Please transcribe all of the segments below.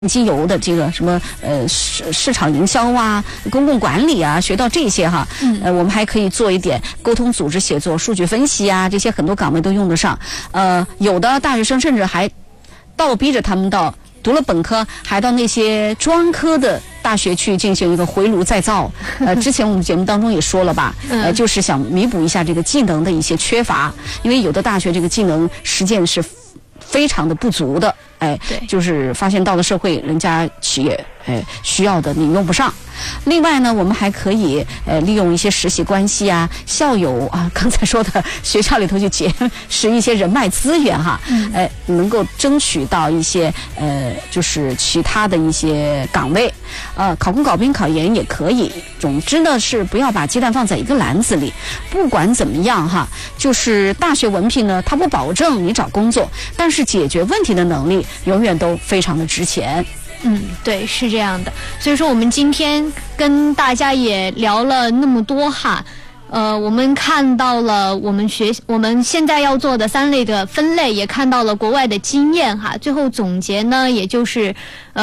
机油的这个什么市场营销啊、公共管理啊，学到这些哈。我们还可以做一点沟通、组织协作、数据分析啊，这些很多岗位都用得上。有的大学生甚至还倒逼着他们到读了本科，还到那些专科的大学去进行一个回炉再造。之前我们节目当中也说了吧，就是想弥补一下这个技能的一些缺乏，因为有的大学这个技能实践是非常的不足的。就是发现到了社会，人家企业需要的你用不上。另外呢，我们还可以利用一些实习关系啊、校友啊，刚才说的学校里头去结识一些人脉资源哈，能够争取到一些就是其他的一些岗位，考公、考编、考研也可以。总之呢，是不要把鸡蛋放在一个篮子里。不管怎么样哈，就是大学文凭呢，它不保证你找工作，但是解决问题的能力永远都非常的值钱。 对，是这样的。所以说我们今天跟大家也聊了那么多哈，我们看到了我们现在要做的3类的分类，也看到了国外的经验哈。最后总结呢，也就是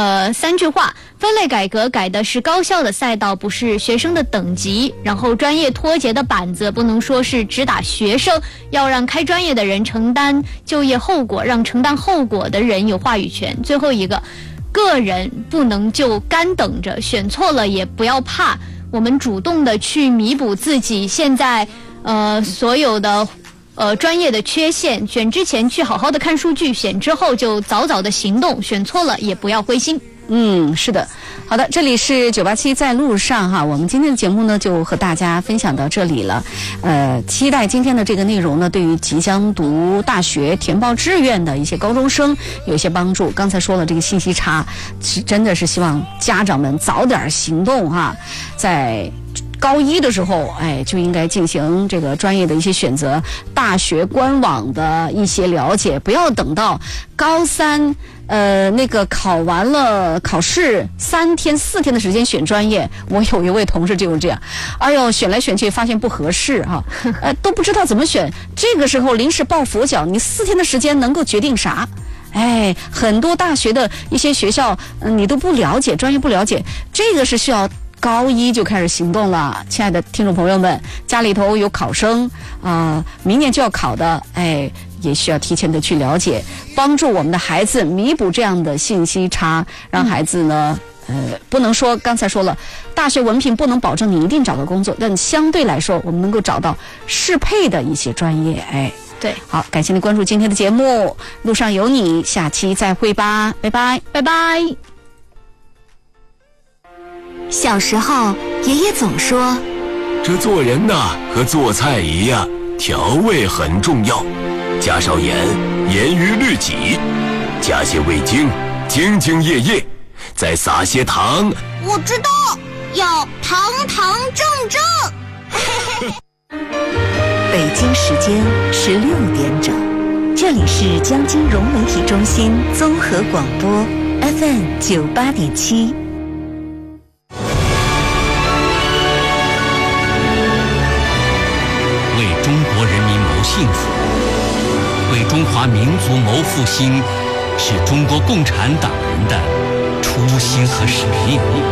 3句话：分类改革改的是高校的赛道，不是学生的等级。然后专业脱节的板子不能说是只打学生，要让开专业的人承担就业后果，让承担后果的人有话语权。最后一个，个人不能就干等着，选错了也不要怕，我们主动的去弥补自己现在所有的专业的缺陷。选之前去好好的看数据，选之后就早早的行动，选错了也不要灰心。 是的。好的，这里是987在路上哈，我们今天的节目呢就和大家分享到这里了。期待今天的这个内容呢，对于即将读大学填报志愿的一些高中生有一些帮助。刚才说了这个信息差，真的是希望家长们早点行动哈，在高一的时候，就应该进行这个专业的一些选择，大学官网的一些了解，不要等到高3那个考完了考试3天4天的时间选专业。我有一位同事就是这样，选来选去发现不合适哈，都不知道怎么选。这个时候临时抱佛脚，你4天的时间能够决定啥？很多大学的一些学校，你都不了解，专业不了解，这个是需要高一就开始行动了。亲爱的听众朋友们，家里头有考生明年就要考的，也需要提前的去了解，帮助我们的孩子弥补这样的信息差，让孩子呢不能说刚才说了，大学文凭不能保证你一定找到工作，但相对来说我们能够找到适配的一些专业。 对， 好，感谢您关注今天的节目，路上有你，下期再会吧，拜拜， 拜拜。 小时候，爷爷总说， 这做人呐，和做菜一样，调味很重要，加少盐，严于律己；加些味精，兢兢业业；再撒些糖。 我知道，要堂堂正正。北京时间16点整，这里是江津融媒体中心综合广播 FM 98.7。 为中国人民谋幸福，为中华民族谋复兴，是中国共产党人的初心和使命。